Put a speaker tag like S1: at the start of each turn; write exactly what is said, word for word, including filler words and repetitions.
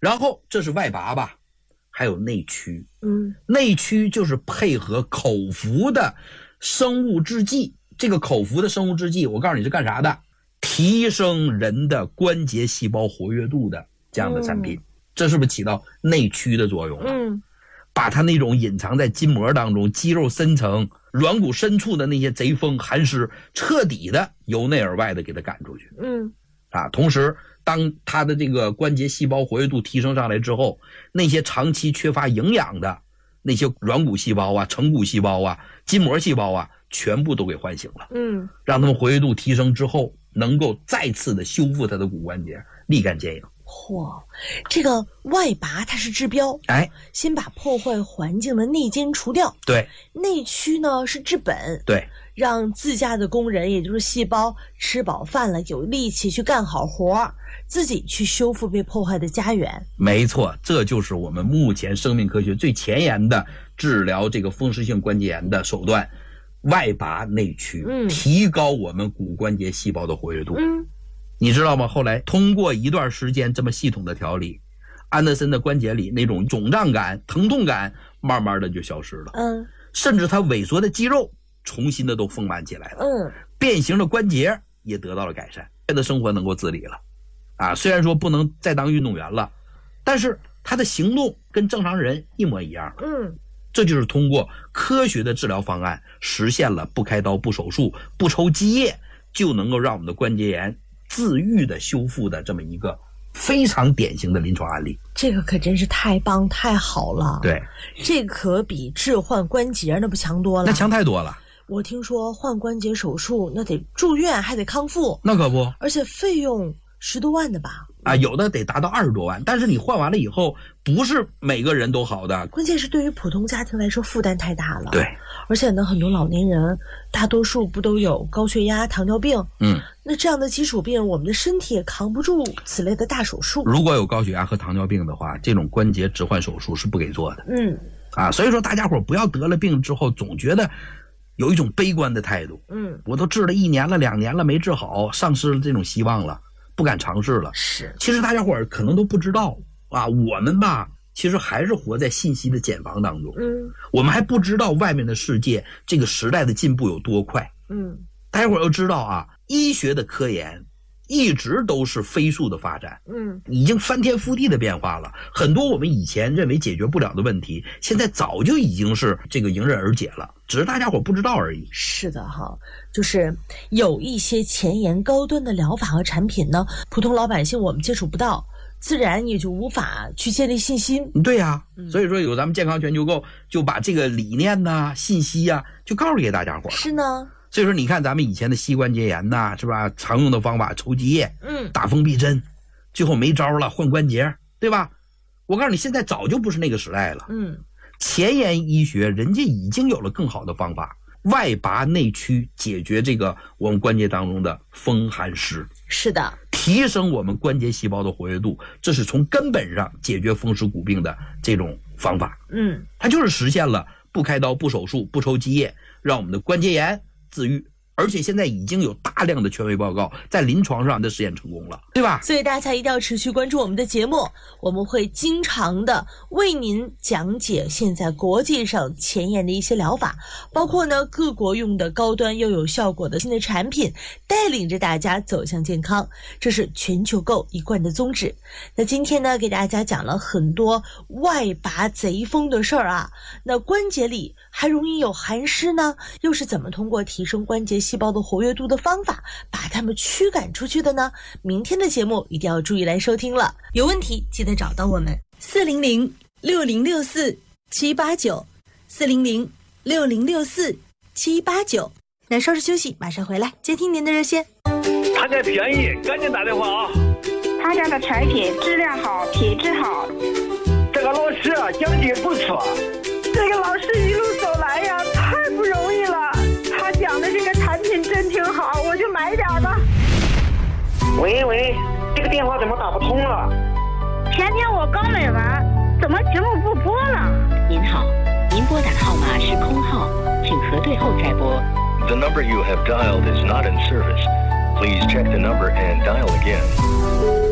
S1: 然后这是外拔吧，还有内驱。
S2: 嗯，
S1: 内驱就是配合口服的生物制剂，这个口服的生物制剂，我告诉你是干啥的？提升人的关节细胞活跃度的这样的产品，嗯、这是不是起到内驱的作用了？
S2: 嗯，
S1: 把它那种隐藏在筋膜当中、肌肉深层、软骨深处的那些贼风寒湿，彻底的由内而外的给它赶出去。
S2: 嗯，
S1: 啊，同时当它的这个关节细胞活跃度提升上来之后，那些长期缺乏营养的那些软骨细胞啊、成骨细胞啊、筋膜细胞啊，全部都给唤醒了。
S2: 嗯，
S1: 让它们活跃度提升之后，能够再次的修复它的骨关节，立竿见影。
S2: 嚯，这个外拔它是治标，
S1: 哎，
S2: 先把破坏环境的内奸除掉。
S1: 对，
S2: 内驱呢是治本。
S1: 对，
S2: 让自家的工人，也就是细胞吃饱饭了，有力气去干好活，自己去修复被破坏的家园。
S1: 没错，这就是我们目前生命科学最前沿的治疗这个风湿性关节炎的手段。外拔内驱，
S2: 嗯，
S1: 提高我们骨关节细胞的活跃度。
S2: 嗯，
S1: 你知道吗？后来通过一段时间这么系统的调理，安德森的关节里那种肿胀感、疼痛感，慢慢的就消失了。
S2: 嗯，
S1: 甚至它萎缩的肌肉重新的都丰满起来了。
S2: 嗯，
S1: 变形的关节也得到了改善，他的生活能够自理了。啊，虽然说不能再当运动员了，但是他的行动跟正常人一模一样。
S2: 嗯。
S1: 这就是通过科学的治疗方案实现了不开刀、不手术、不抽积液就能够让我们的关节炎自愈的修复的这么一个非常典型的临床案例。
S2: 这个可真是太棒太好了。
S1: 对，
S2: 这可比置换关节那不强多了。
S1: 那强太多了。
S2: 我听说换关节手术那得住院还得康复。
S1: 那可不，
S2: 而且费用十多万的吧。
S1: 啊，有的得达到二十多万，但是你换完了以后，不是每个人都好的。
S2: 关键是对于普通家庭来说负担太大了。
S1: 对，
S2: 而且呢，很多老年人，大多数不都有高血压、糖尿病？
S1: 嗯，
S2: 那这样的基础病，我们的身体也扛不住此类的大手术。
S1: 如果有高血压和糖尿病的话，这种关节置换手术是不给做的。
S2: 嗯，
S1: 啊，所以说大家伙不要得了病之后总觉得有一种悲观的态度。
S2: 嗯，
S1: 我都治了一年了、两年了没治好，丧失了这种希望了。不敢尝试了。
S2: 是，
S1: 其实大家伙儿可能都不知道啊，我们吧，其实还是活在信息的茧房当中。
S2: 嗯，
S1: 我们还不知道外面的世界，这个时代的进步有多快。
S2: 嗯，
S1: 大家伙儿要知道啊，医学的科研一直都是飞速的发展。
S2: 嗯，
S1: 已经翻天覆地的变化了。很多我们以前认为解决不了的问题，现在早就已经是这个迎刃而解了，只是大家伙不知道而已。
S2: 是的哈，就是有一些前沿高端的疗法和产品呢，普通老百姓我们接触不到，自然也就无法去建立信心。
S1: 对呀、啊
S2: 嗯，
S1: 所以说有咱们健康全球购就把这个理念呐、信息呀、啊，就告诉给大家伙。
S2: 是呢。
S1: 所以说你看咱们以前的膝关节炎呐，是吧？常用的方法抽积液，
S2: 嗯，
S1: 打封闭针，最后没招了换关节，对吧？我告诉你，现在早就不是那个时代了。
S2: 嗯，
S1: 前沿医学人家已经有了更好的方法，外拔内驱，解决这个我们关节当中的风寒湿。
S2: 是的，
S1: 提升我们关节细胞的活跃度，这是从根本上解决风湿骨病的这种方法。
S2: 嗯，
S1: 它就是实现了不开刀、不手术、不抽积液，让我们的关节炎自愈。而且现在已经有大量的权威报告在临床上的实验成功了，对吧？
S2: 所以大家一定要持续关注我们的节目，我们会经常的为您讲解现在国际上前沿的一些疗法，包括呢各国用的高端又有效果的新的产品，带领着大家走向健康，这是全球购一贯的宗旨。那今天呢给大家讲了很多外拔贼风的事儿啊，那关节里还容易有寒湿呢，又是怎么通过提升关节细胞的活跃度的方法把它们驱赶出去的呢？明天的节目一定要注意来收听了，有问题记得找到我们四零零六零六四七八九 四零零六零六四七八九。那稍事休息，马上回来接听您的热线。
S3: 他家便宜，赶紧打电话啊！
S4: 他家的产品质量好，品质好。
S3: 这个老师啊，讲解不错。
S4: 这个老师一路走来呀，太不容易了。他讲的这个产品真挺好，我就买点吧。
S3: 喂喂，这个电话怎么打不通了？
S4: 前天我刚买完，怎么节目不播了？
S5: 您好，您拨打的号码是空号，请核对后再拨。
S6: The number you have dialed is not in service. Please check the number and dial again.